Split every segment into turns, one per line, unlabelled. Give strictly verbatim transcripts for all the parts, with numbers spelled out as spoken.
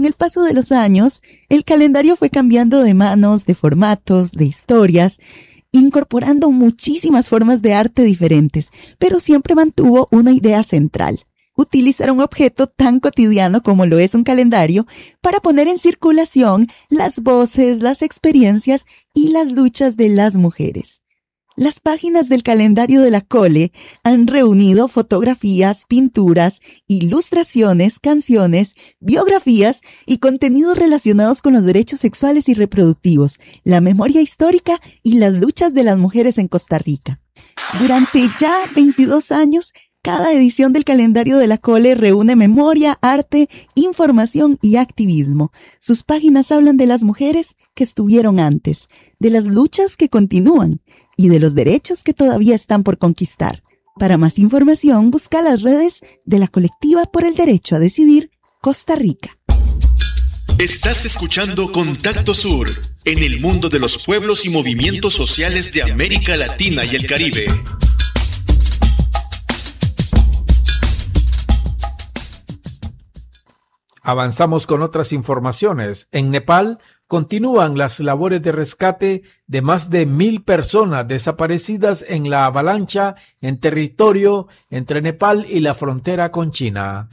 Con el paso de los años, el calendario fue cambiando de manos, de formatos, de historias, incorporando muchísimas formas de arte diferentes, pero siempre mantuvo una idea central: utilizar un objeto tan cotidiano como lo es un calendario para poner en circulación las voces, las experiencias y las luchas de las mujeres. Las páginas del calendario de la Cole han reunido fotografías, pinturas, ilustraciones, canciones, biografías y contenidos relacionados con los derechos sexuales y reproductivos, la memoria histórica y las luchas de las mujeres en Costa Rica. Durante ya veintidós años, cada edición del calendario de la Cole reúne memoria, arte, información y activismo. Sus páginas hablan de las mujeres que estuvieron antes, de las luchas que continúan y de los derechos que todavía están por conquistar. Para más información, busca las redes de la Colectiva por el Derecho a Decidir, Costa Rica.
Estás escuchando Contacto Sur, en el mundo de los pueblos y movimientos sociales de América Latina y el Caribe.
Avanzamos con otras informaciones. En Nepal continúan las labores de rescate de más de mil personas desaparecidas en la avalancha en territorio entre Nepal y la frontera con China.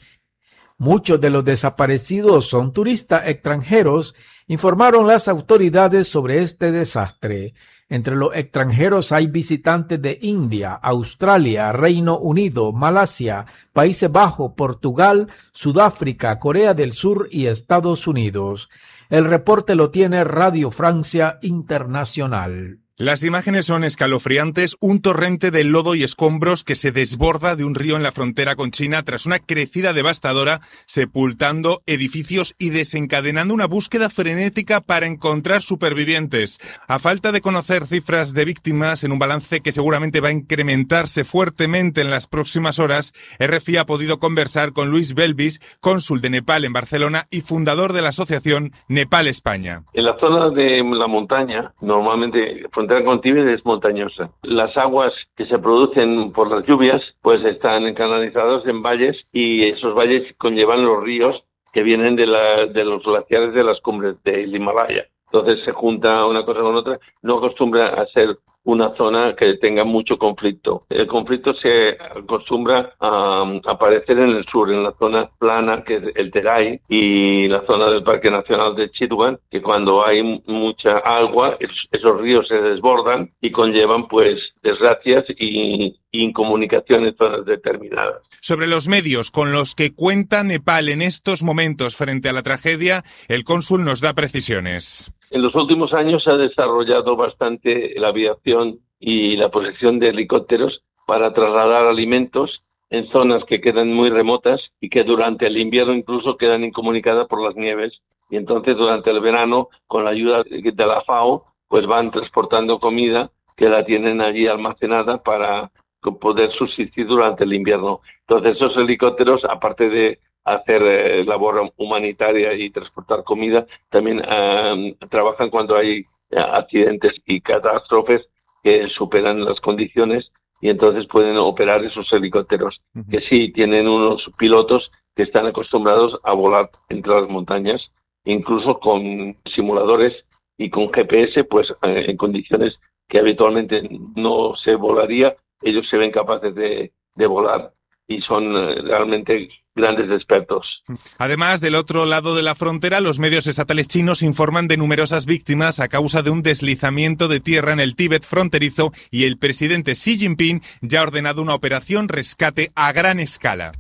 Muchos de los desaparecidos son turistas extranjeros, informaron las autoridades sobre este desastre. Entre los extranjeros hay visitantes de India, Australia, Reino Unido, Malasia, Países Bajos, Portugal, Sudáfrica, Corea del Sur y Estados Unidos. El reporte lo tiene Radio Francia Internacional.
Las imágenes son escalofriantes, un torrente de lodo y escombros que se desborda de un río en la frontera con China tras una crecida devastadora, sepultando edificios y desencadenando una búsqueda frenética para encontrar supervivientes. A falta de conocer cifras de víctimas en un balance que seguramente va a incrementarse fuertemente en las próximas horas, R F I ha podido conversar con Luis Belvis, cónsul de Nepal en Barcelona y fundador de la asociación Nepal España.
En la zona de la montaña, normalmente frontera con Tíbet es montañosa. Las aguas que se producen por las lluvias pues están canalizadas en valles y esos valles conllevan los ríos que vienen de, la, de los glaciares de las cumbres del Himalaya. Entonces se junta una cosa con otra. No acostumbra a ser una zona que tenga mucho conflicto. El conflicto se acostumbra a aparecer en el sur, en la zona plana, que es el Terai, y la zona del Parque Nacional de Chitwan, que cuando hay mucha agua, esos ríos se desbordan y conllevan pues desgracias y incomunicaciones en zonas determinadas.
Sobre los medios con los que cuenta Nepal en estos momentos frente a la tragedia, el cónsul nos da precisiones.
En los últimos años se ha desarrollado bastante la aviación y la posesión de helicópteros para trasladar alimentos en zonas que quedan muy remotas y que durante el invierno incluso quedan incomunicadas por las nieves. Y entonces durante el verano, con la ayuda de la FAO, pues van transportando comida que la tienen allí almacenada para poder subsistir durante el invierno. Entonces esos helicópteros, aparte de hacer eh, labor humanitaria y transportar comida, también eh, trabajan cuando hay eh, accidentes y catástrofes que superan las condiciones y entonces pueden operar esos helicópteros, uh-huh. que sí tienen unos pilotos que están acostumbrados a volar entre las montañas, incluso con simuladores y con G P S, pues eh, en condiciones que habitualmente no se volaría, ellos se ven capaces de, de volar y son eh, realmente grandes expertos.
Además, del otro lado de la frontera, los medios estatales chinos informan de numerosas víctimas a causa de un deslizamiento de tierra en el Tíbet fronterizo y el presidente Xi Jinping ya ha ordenado una operación rescate a gran escala.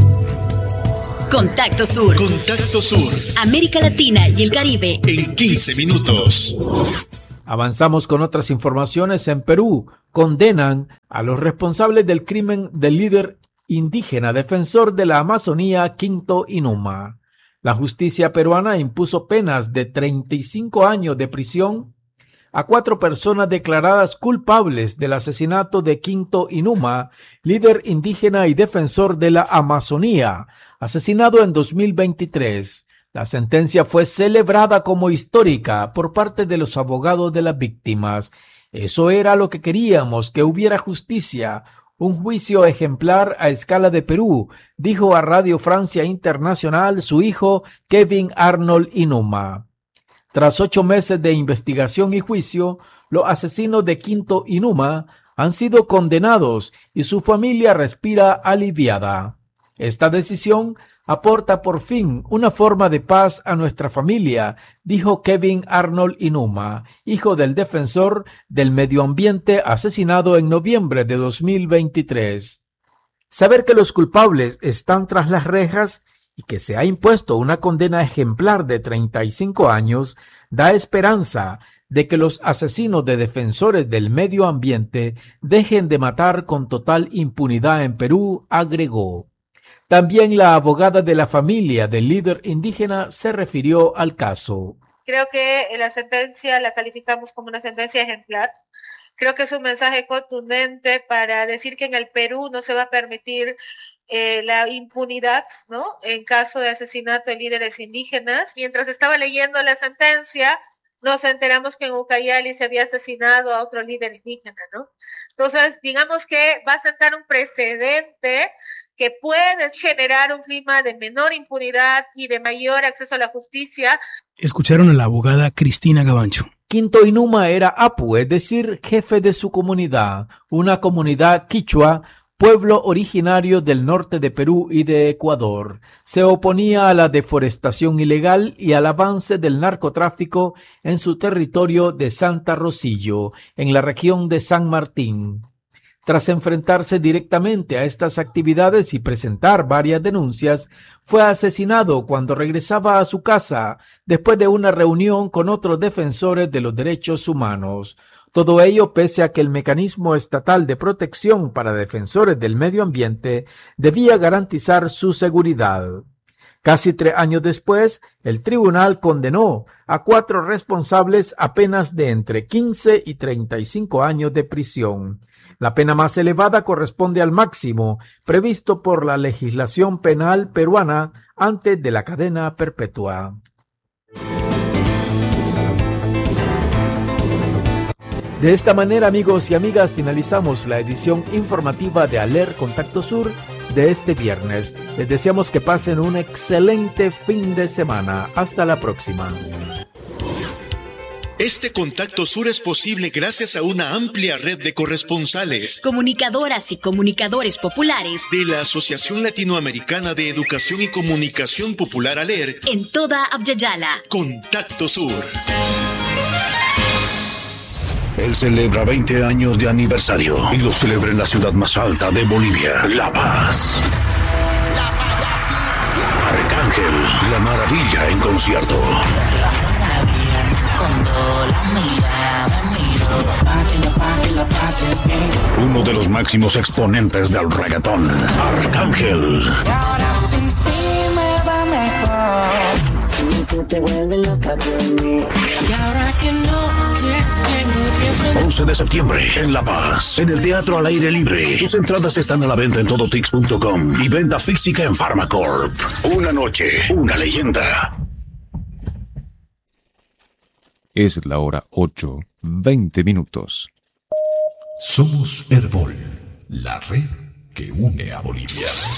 Contacto Sur.
Contacto Sur.
América Latina y el Caribe.
En quince minutos.
Avanzamos con otras informaciones. En Perú condenan a los responsables del crimen del líder indígena defensor de la Amazonía, Quinto Inuma. La justicia peruana impuso penas de treinta y cinco años de prisión a cuatro personas declaradas culpables del asesinato de Quinto Inuma, líder indígena y defensor de la Amazonía, asesinado en dos mil veintitrés. La sentencia fue celebrada como histórica por parte de los abogados de las víctimas. Eso era lo que queríamos, que hubiera justicia, un juicio ejemplar a escala de Perú, dijo a Radio Francia Internacional su hijo Kevin Arnold Inuma. Tras ocho meses de investigación y juicio, los asesinos de Quinto Inuma han sido condenados y su familia respira aliviada. Esta decisión aporta por fin una forma de paz a nuestra familia, dijo Kevin Arnold Inuma, hijo del defensor del medio ambiente asesinado en noviembre de dos mil veintitrés. Saber que los culpables están tras las rejas y que se ha impuesto una condena ejemplar de treinta y cinco años da esperanza de que los asesinos de defensores del medio ambiente dejen de matar con total impunidad en Perú, agregó. También la abogada de la familia del líder indígena se refirió al caso.
Creo que la sentencia la calificamos como una sentencia ejemplar. Creo que es un mensaje contundente para decir que en el Perú no se va a permitir eh, la impunidad, ¿no?, en caso de asesinato de líderes indígenas. Mientras estaba leyendo la sentencia, nos enteramos que en Ucayali se había asesinado a otro líder indígena, ¿no? Entonces, digamos que va a sentar un precedente que puede generar un clima de menor impunidad y de mayor acceso a la justicia.
Escucharon a la abogada Cristina Gavancho.
Quinto Inuma era apu, es decir, jefe de su comunidad, una comunidad quichua, pueblo originario del norte de Perú y de Ecuador. Se oponía a la deforestación ilegal y al avance del narcotráfico en su territorio de Santa Rosillo, en la región de San Martín. Tras enfrentarse directamente a estas actividades y presentar varias denuncias, fue asesinado cuando regresaba a su casa después de una reunión con otros defensores de los derechos humanos. Todo ello pese a que el mecanismo estatal de protección para defensores del medio ambiente debía garantizar su seguridad. Casi tres años después, el tribunal condenó a cuatro responsables a penas de entre quince y treinta y cinco años de prisión. La pena más elevada corresponde al máximo previsto por la legislación penal peruana antes de la cadena perpetua. De esta manera, amigos y amigas, finalizamos la edición informativa de Aler Contacto Sur de este viernes. Les deseamos que pasen un excelente fin de semana. Hasta la próxima.
Este Contacto Sur es posible gracias a una amplia red de corresponsales,
comunicadoras y comunicadores populares
de la Asociación Latinoamericana de Educación y Comunicación Popular ALER
en toda Abya-Yala.
Contacto Sur.
Él celebra veinte años de aniversario y lo celebra en la ciudad más alta de Bolivia, La Paz. Arcángel, la maravilla en concierto. Uno de los máximos exponentes del reggaetón, Arcángel. once de septiembre en La Paz, en el Teatro al Aire Libre. Tus entradas están a la venta en todotix punto com y venta física en Pharmacorp. Una noche, una leyenda.
Es la hora ocho, veinte minutos.
Somos Herbol, la red que une a Bolivia.